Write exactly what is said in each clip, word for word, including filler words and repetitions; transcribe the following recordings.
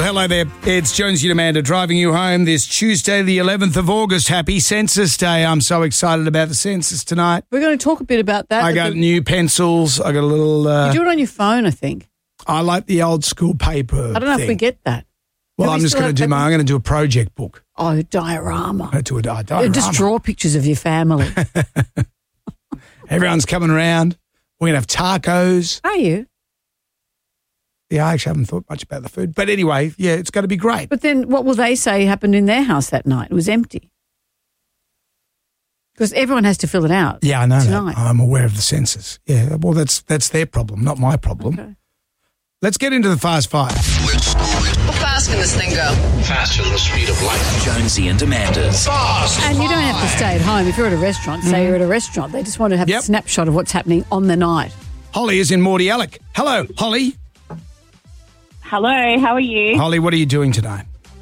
hello there. It's Jonesy and Amanda driving you home this Tuesday, the eleventh of August. Happy Census Day. I'm so excited about the census tonight. We're going to talk a bit about that. I got the... new pencils. I got a little... Uh, you do it on your phone, I think. I like the old school paper I don't know thing. if we get that. Well, Have I'm we just still going to have do my... paper? I'm going to do a project book. Oh, diorama. I'm going to do a di- diorama. Just draw pictures of your family. Everyone's coming around. We're going to have tacos. Are you? Yeah, I actually haven't thought much about the food. But anyway, yeah, it's going to be great. But then what will they say happened in their house that night? It was empty. Because everyone has to fill it out. Yeah, I know tonight. that. I'm aware of the census. Yeah, well, that's that's their problem, not my problem. Okay. Let's get into the Fast Five. How fast can this thing go? Faster than the speed of light. Jonesy and Amanda's Fast And you don't have to stay at home. If you're at a restaurant, say you're at a restaurant, they just want to have Yep. a snapshot of what's happening on the night. Holly is in Morty Alec. Hello, Holly. Hello, how are you? Holly, what are you doing today?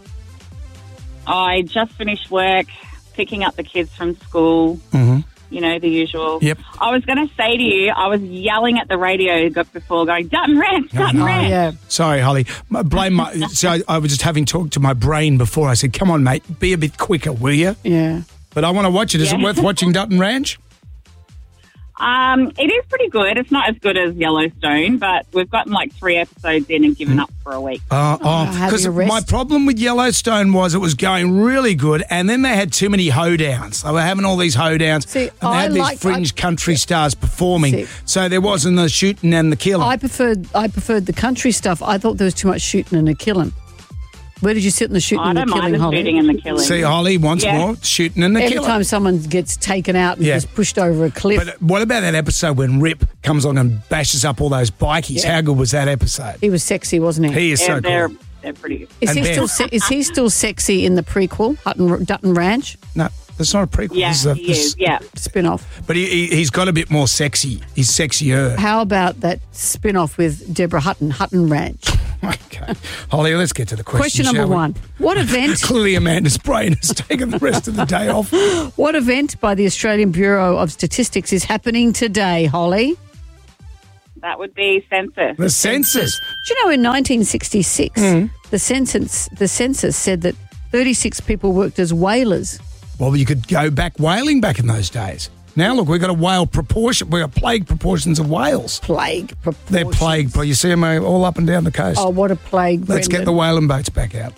I just finished work, picking up the kids from school, Mm-hmm. you know, the usual. Yep. I was going to say to you, I was yelling at the radio before going, Dutton Ranch, Dutton no. Ranch. Yeah. Sorry, Holly. My, blame my. So I, I was just having talked to my brain before. I said, "Come on, mate, be a bit quicker, will you?" Yeah. But I want to watch it. Is it Yeah. worth watching Dutton Ranch? Um, it is pretty good. It's not as good as Yellowstone, but we've gotten like three episodes in and given up for a week. Uh, oh, having because a rest. my problem with Yellowstone was it was going really good, and then they had too many hoedowns. They were having all these hoedowns, See, and they I had these like- fringe I- country stars performing. See. So there wasn't the shooting and the killing. I preferred I preferred the country stuff. I thought there was too much shooting and a killing. Where did you sit in the shooting I and the don't mind killing, the Holly? shooting and the killing. See, Holly, once Yeah. more, shooting and the Every killing. time someone gets taken out and Yeah. just pushed over a cliff. But what about that episode when Rip comes on and bashes up all those bikies? Yeah. How good was that episode? he was sexy, wasn't he? He is Yeah, so they're, cool. they're pretty good. Is And he Ben. still se- is he still sexy in the prequel, Hutton, Dutton Ranch No, that's not a prequel. Yeah, This is a- he this- is, yeah. spin-off? But he, he, he's got a bit more sexy. He's sexier. How about that spin-off with Deborah Hutton, Hutton Ranch? Okay. Holly, let's get to the question. Question number shall we? one. What event Clearly Amanda's brain has taken the rest of the day off. what event by the Australian Bureau of Statistics is happening today, Holly? That would be census. The census. Do you know in nineteen sixty-six, Hmm. the census the census said that thirty-six people worked as whalers. Well, you could go back whaling back in those days. Now, look, we've got a whale proportion. We've got plague proportions of whales. Plague. They're proportions. plagued, but you see them all up and down the coast. Oh, what a plague, Let's get the Brendan. whaling boats back out.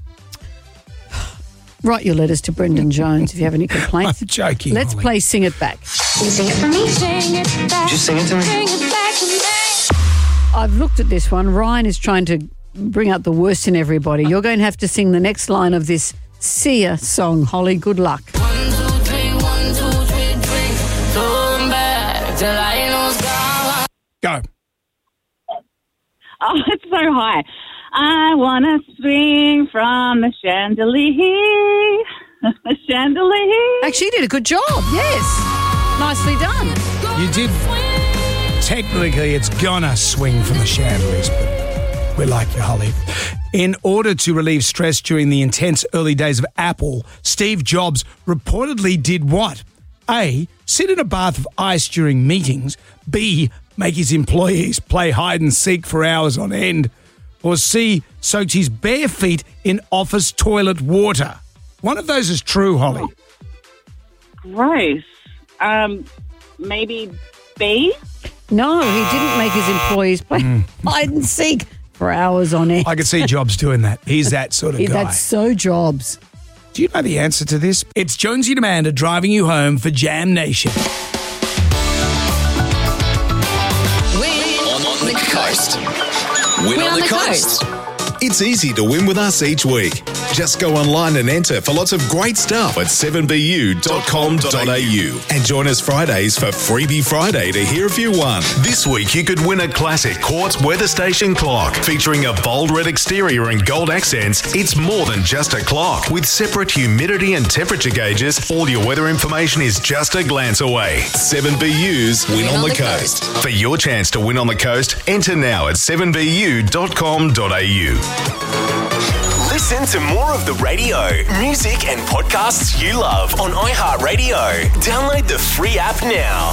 Write your letters to Brendan Jones if you have any I'm complaints. joking. Let's Holly. play Sing It Back. Sing it for me. Sing it back. Just sing it to me. Sing it back to me. I've looked at this one. Ryan is trying to bring out the worst in everybody. You're going to have to sing the next line of this Sia song, Holly. Good luck. One, two, three, one, two, three, three. Going back till I know God. Go. Oh, it's so high. I want to swing from the chandelier. The chandelier. Actually, you did a good job. Yes. Nicely done. You did. Technically, it's gonna swing from the chandeliers, but we like you, Holly. In order to relieve stress during the intense early days of Apple, Steve Jobs reportedly did what? A. Sit in a bath of ice during meetings. B. Make his employees play hide and seek for hours on end. Or C. Soaked his bare feet in office toilet water. One of those is true, Holly. Gross. Um, maybe B? No, he didn't make his employees play hide and seek for hours on end. I could see Jobs doing that. He's that sort of guy. That's so Jobs. Do you know the answer to this? It's Jonesy and Amanda driving you home for Jam Nation. On, on the coast. Win, Win on, the, coast. It's easy to win with us each week. Just go online and enter for lots of great stuff at seven b u dot com dot a u and join us Fridays for Freebie Friday to hear if you won. This week you could win a classic Quartz weather station clock featuring a bold red exterior and gold accents. It's more than just a clock. With separate humidity and temperature gauges, all your weather information is just a glance away. seven B U's Win, on, the, coast. For your chance to win on the coast, enter now at seven b u dot com dot a u. Listen to more of the radio, music and podcasts you love on iHeartRadio. Download the free app now.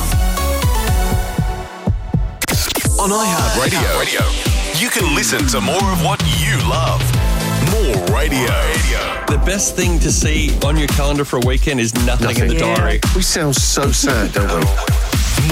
On iHeartRadio, you can listen to more of what you love. Radio. The best thing to see on your calendar for a weekend is nothing, Nothing. in the Yeah. diary. We sound so sad, don't we?